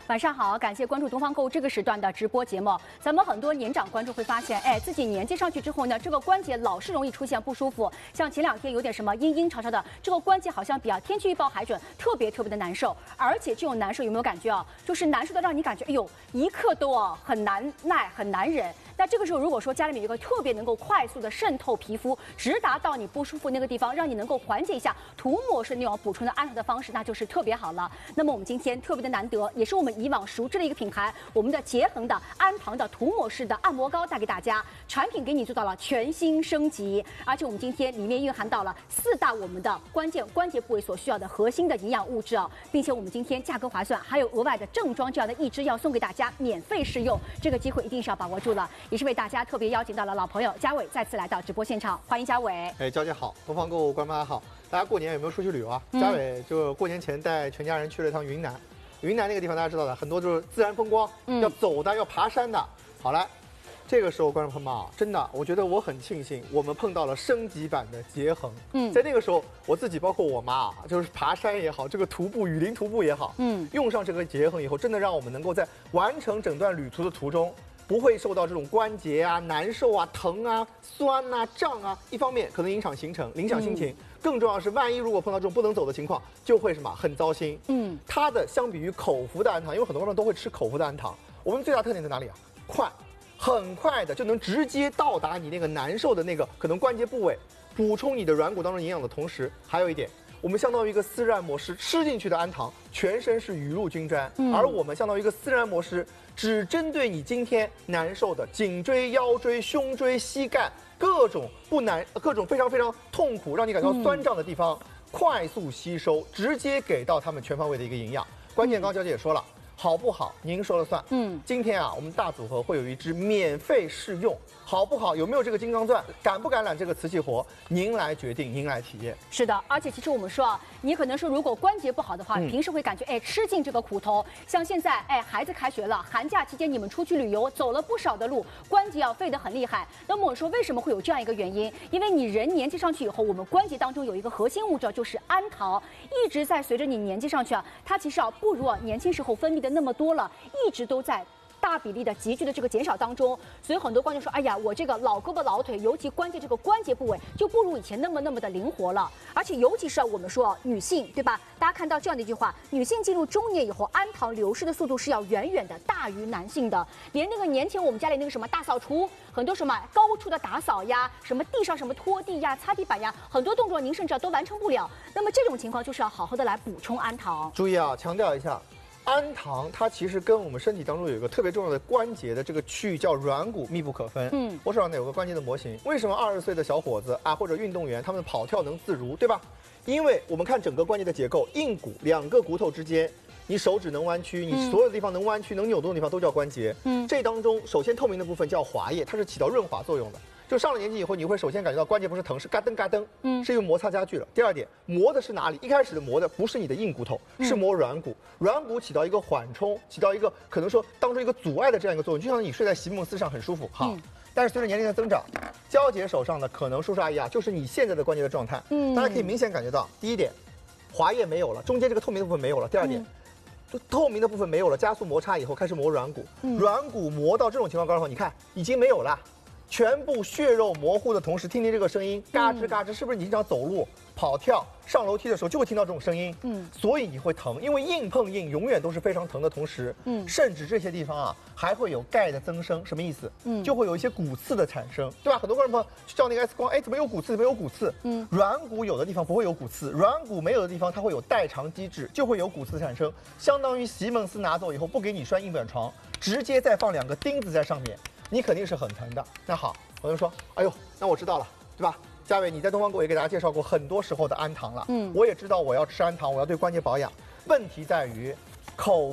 晚上好，感谢关注东方购物这个时段的直播节目。咱们很多年长观众会发现，自己年纪上去之后呢，这个关节老是容易出现不舒服，像前2天有点什么阴阴潮潮的，这个关节好像比天气预报还准，特别的难受。而且这种难受有没有感觉啊？就是难受的让你感觉，哎呦，一刻都很难耐，很难忍。那这个时候，如果说家里面有一个特别能够快速的渗透皮肤，直达到你不舒服那个地方，让你能够缓解一下，涂抹式那种补充的安糖的方式，那就是特别好了。那么我们今天特别的难得，也是我们以往熟知的一个品牌，我们的洁恒的安糖的涂抹式的按摩膏带给大家，产品给你做到了全新升级，而且我们今天里面蕴含到了4大我们的关节部位所需要的核心的营养物质并且我们今天价格划算，还有额外的正装这样的1支要送给大家免费试用，这个机会一定是要把握住了。也是为大家特别邀请到了老朋友嘉伟再次来到直播现场，欢迎嘉伟。 娇姐好，东方购物关妈好，大家过年有没有出去旅游啊？嘉伟就过年前带全家人去了一趟云南，云南那个地方大家知道的，很多就是自然风光，要走的，要爬山的。好来，这个时候观众朋友们真的，我觉得我很庆幸我们碰到了升级版的洁恒。在那个时候，我自己包括我妈就是爬山也好，这个徒步雨林徒步也好，用上这个洁恒以后，真的让我们能够在完成整段旅途的途中，不会受到这种关节难受疼酸胀一方面可能影响行程，影响心情，更重要的是万一如果碰到这种不能走的情况，就会很糟心。它的相比于口服的氨糖，因为很多人都会吃口服的氨糖，我们最大特点在哪里快，很快的就能直接到达你那个难受的那个可能关节部位，补充你的软骨当中营养的同时，还有一点，我们相当于一个丝韧模式，吃进去的氨糖全身是雨露均沾，而我们相当于一个丝韧模式，只针对你今天难受的颈椎、腰椎、胸椎、膝盖各种非常非常痛苦，让你感到酸胀的地方，快速吸收，直接给到他们全方位的一个营养。关键刚刚娇姐也说了，好不好您说了算。今天我们大组合会有1支免费试用，好不好？有没有这个金刚钻？敢不敢揽这个瓷器活？您来决定，您来体验。 是的，而且其实我们说你可能说如果关节不好的话，平时会感觉吃尽这个苦头。像现在孩子开学了，寒假期间你们出去旅游，走了不少的路，关节废得很厉害。那么我说为什么会有这样一个原因？因为你人年纪上去以后，我们关节当中有一个核心物质就是氨糖，一直在随着你年纪上去它其实不如年轻时候分泌的那么多了，一直都在大比例的急剧的这个减少当中，所以很多观众说，哎呀，我这个老胳膊老腿，尤其关节这个关节部位就不如以前那么的灵活了。而且尤其是我们说女性，对吧？大家看到这样的一句话，女性进入中年以后，氨糖流失的速度是要远远的大于男性的。连那个年前我们家里那个什么大扫除，很多什么高处的打扫呀，什么地上什么拖地呀、擦地板呀，很多动作您甚至都完成不了。那么这种情况就是要好好的来补充氨糖。 注意强调一下。氨糖它其实跟我们身体当中有一个特别重要的关节的这个区域叫软骨密不可分。我手上有个关节的模型，为什么20岁的小伙子或者运动员他们跑跳能自如，对吧？因为我们看整个关节的结构，硬骨2个骨头之间，你手指能弯曲，你所有的地方能弯曲能扭动的地方都叫关节。这当中首先透明的部分叫滑液，它是起到润滑作用的。就上了年纪以后，你会首先感觉到关节不是疼，是嘎噔嘎噔，是因为摩擦加剧了。第二点，磨的是哪里？一开始的磨的不是你的硬骨头，是磨软骨。软骨起到一个缓冲，起到一个可能说当中一个阻碍的这样一个作用，就像你睡在席梦思上很舒服。好，但是随着年龄的增长，娇姐手上的可能叔叔阿姨就是你现在的关节的状态。大家可以明显感觉到，第一点，滑液没有了，中间这个透明的部分没有了。第二点。就透明的部分没有了，加速摩擦以后开始磨软骨，软骨磨到这种情况高的话，你看已经没有了，全部血肉模糊的同时，听听这个声音，嘎吱嘎吱，是不是你经常走路、跑跳、上楼梯的时候就会听到这种声音？所以你会疼，因为硬碰硬永远都是非常疼的同时，甚至这些地方还会有钙的增生，什么意思？就会有一些骨刺的产生，对吧？很多观众朋友去照那个 X 光，怎么有骨刺？怎么有骨刺？软骨有的地方不会有骨刺，软骨没有的地方它会有代偿机制，就会有骨刺产生，相当于席梦思拿走以后不给你拴硬板床，直接再放2个钉子在上面。你肯定是很疼的。那好，我就说，哎呦，那我知道了，对吧？嘉伟，你在东方购物也给大家介绍过很多时候的氨糖了，我也知道我要吃氨糖，我要对关节保养。问题在于口